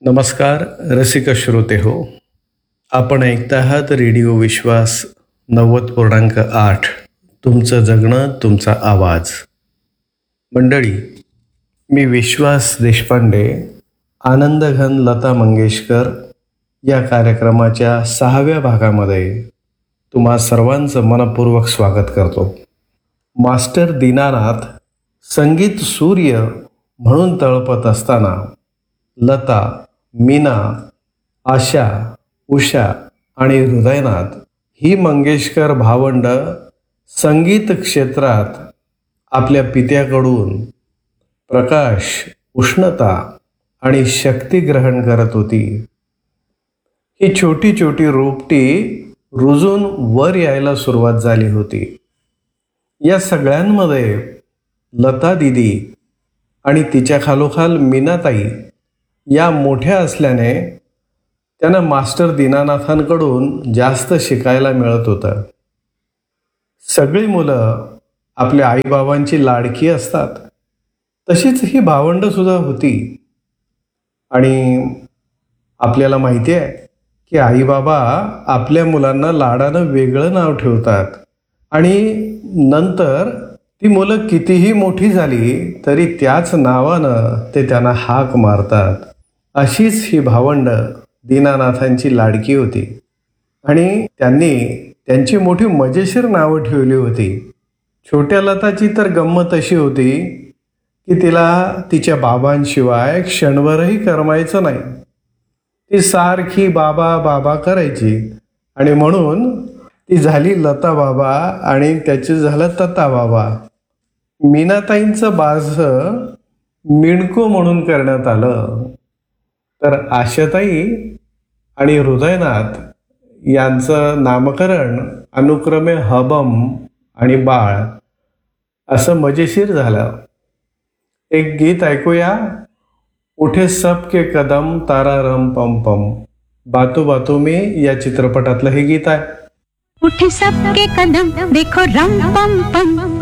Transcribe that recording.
नमस्कार रसिक श्रोते हो. आपण ऐकता आहात रेडिओ विश्वास 90.8. तुमचं जगणं तुमचा आवाज. मंडळी, मी विश्वास देशपांडे आनंदघन लता मंगेशकर या कार्यक्रमाच्या 6व्या भागामध्ये तुम्हा सर्वांचं मनपूर्वक स्वागत करतो. मास्टर दीनानाथ संगीत सूर्य म्हणून तळपत असताना लता, मीना, आशा, उषा आणि हृदयनाथ ही मंगेशकर भावंड संगीत क्षेत्रात आपल्या पित्याकडून प्रकाश, उष्णता आणि शक्ती ग्रहण करत होती. ही छोटी छोटी रोपटी रुजून वर यायला सुरुवात झाली होती. या सगळ्यांमध्ये लता दिदी आणि तिच्या खालोखाल मीनाताई या मोठ्या असल्याने त्यांना मास्टर दीनानाथांकडून जास्त शिकायला मिळत होतं. सगळी मुलं आपल्या आईबाबांची लाडकी असतात, तशीच ही भावंड सुद्धा होती. आणि आपल्याला माहिती आहे की आईबाबा आपल्या मुलांना लाडानं वेगळं नाव ठेवतात आणि नंतर ती मुलं कितीही मोठी झाली तरी त्याच नावानं ते त्यांना हाक मारतात. अशीच ही भावंड दीनानाथांची लाडकी होती आणि त्यांनी त्यांची मोठी मजेशीर नावं ठेवली होती. छोट्या लताची तर गंमत अशी होती की तिला तिच्या बाबांशिवाय क्षणभरही करमायचं नाही. ती सारखी बाबा बाबा करायची आणि म्हणून ती झाली लता बाबा आणि त्याची झालं तता बाबा. मीनाताईंचं बाळसं मिणको म्हणून करण्यात आलं, तर आशाताई आणि हृदयनाथ यांचं नामकरण अनुक्रमे हबम आणि बाळ असं मजेशीर झालं. एक गीत ऐकूया. उठे सबके कदम तारारम पम पम. बातो बातो में या चित्रपटातलं हे गीत आहे. उठे सबके कदम देखो रम पम पम,